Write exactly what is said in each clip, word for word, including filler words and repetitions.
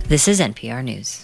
This is N P R News.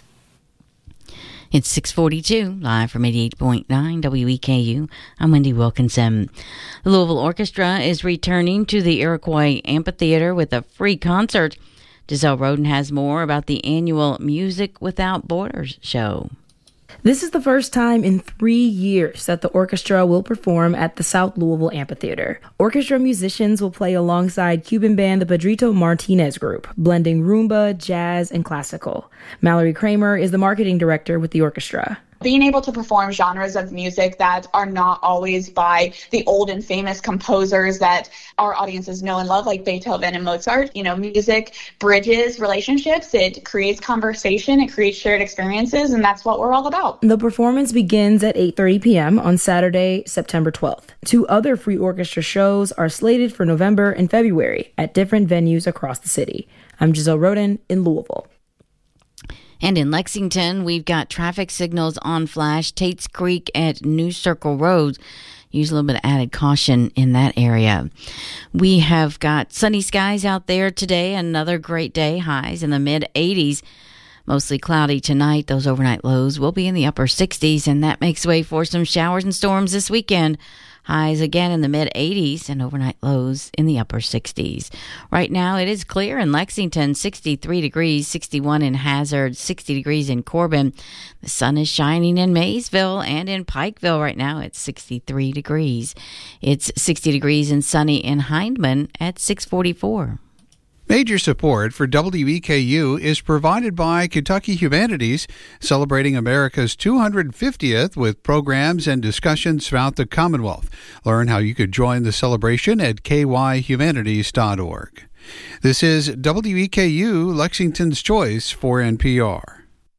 It's six forty-two, live from eighty-eight point nine W E K U. I'm Wendy Wilkinson. The Louisville Orchestra is returning to the Iroquois Amphitheater with a free concert. Giselle Roden has more about the annual Music Without Borders show. This is the first time in three years that the orchestra will perform at the South Louisville Amphitheater. Orchestra musicians will play alongside Cuban band the Pedrito Martinez Group, blending rumba, jazz, and classical. Mallory Kramer is the marketing director with the orchestra. Being able to perform genres of music that are not always by the old and famous composers that our audiences know and love, like Beethoven and Mozart. You know, music bridges relationships, it creates conversation, it creates shared experiences, and that's what we're all about. The performance begins at eight thirty p.m. on Saturday, September twelfth. Two other free orchestra shows are slated for November and February at different venues across the city. I'm Giselle Roden in Louisville. And in Lexington, we've got traffic signals on flash, Tate's Creek at New Circle Road. Use a little bit of added caution in that area. We have got sunny skies out there today. Another great day. Highs in the mid eighties. Mostly cloudy tonight. Those overnight lows will be in the upper sixties, and that makes way for some showers and storms this weekend. Highs again in the mid eighties and overnight lows in the upper sixties. Right now it is clear in Lexington, sixty-three degrees, sixty-one in Hazard, sixty degrees in Corbin. The sun is shining in Maysville and in Pikeville right now. It's sixty-three degrees. It's sixty degrees and sunny in Hindman at six forty-four. Major support for W E K U is provided by Kentucky Humanities, celebrating America's two hundred fiftieth with programs and discussions throughout the Commonwealth. Learn how you could join the celebration at k y humanities dot org. This is W E K U, Lexington's Choice for N P R.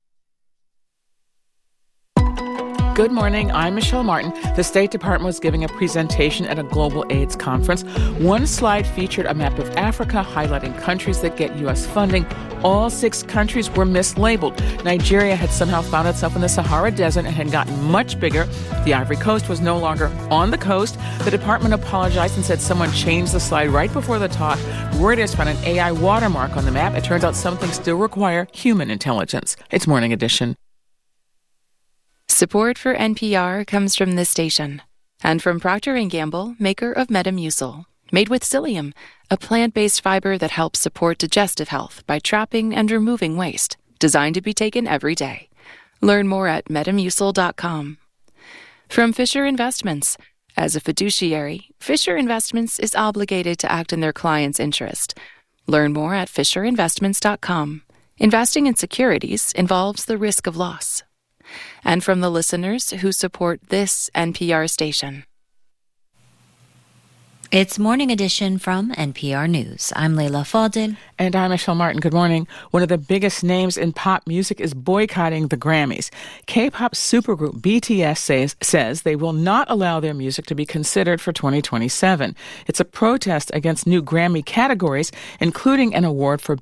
Good morning. I'm Michelle Martin. The State Department was giving a presentation at a global AIDS conference. One slide featured a map of Africa highlighting countries that get U S funding. All six countries were mislabeled. Nigeria had somehow found itself in the Sahara Desert and had gotten much bigger. The Ivory Coast was no longer on the coast. The department apologized and said someone changed the slide right before the talk. Reuters found an A I watermark on the map. It turns out some things still require human intelligence. It's Morning Edition. Support for N P R comes from this station and from Procter and Gamble, maker of Metamucil, made with psyllium, a plant-based fiber that helps support digestive health by trapping and removing waste, designed to be taken every day. Learn more at metamucil dot com. From Fisher Investments. As a fiduciary, Fisher Investments is obligated to act in their client's interest. Learn more at fisher investments dot com. Investing in securities involves the risk of loss. And from the listeners who support this N P R station. It's Morning Edition from N P R News. I'm Leila Fadil. And I'm Michelle Martin. Good morning. One of the biggest names in pop music is boycotting the Grammys. K-pop supergroup B T S says, says they will not allow their music to be considered for twenty twenty-seven. It's a protest against new Grammy categories, including an award for